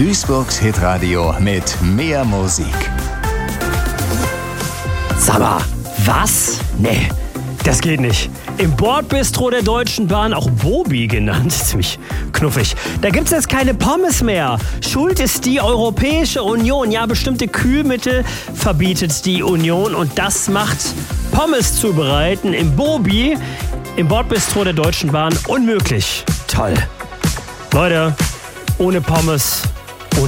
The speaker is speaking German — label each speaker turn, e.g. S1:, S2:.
S1: Duisburgs Hitradio mit mehr Musik.
S2: Sag mal, was? Nee, das geht nicht. Im Bordbistro der Deutschen Bahn, auch Bobi genannt, ziemlich knuffig, da gibt's jetzt keine Pommes mehr. Schuld ist die Europäische Union. Ja, bestimmte Kühlmittel verbietet die Union und das macht Pommes zubereiten im Bobi, im Bordbistro der Deutschen Bahn, unmöglich. Toll. Leute, ohne Pommes